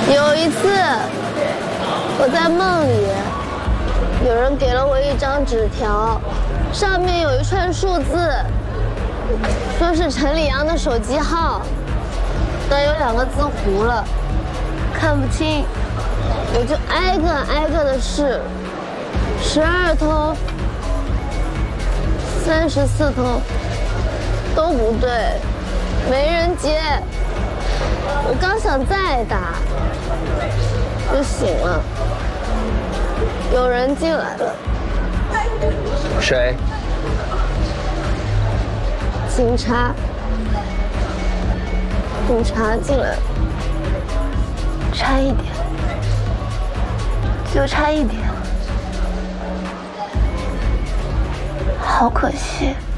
有一次，我在梦里，有人给了我一张纸条，上面有一串数字，说是陈李阳的手机号，但有2个字糊了，看不清，我就挨个的试，12通、34通都不对，没人接。我刚想再打，就醒了，有人进来了。 谁？ 警察进来了，差一点，就差一点，好可惜。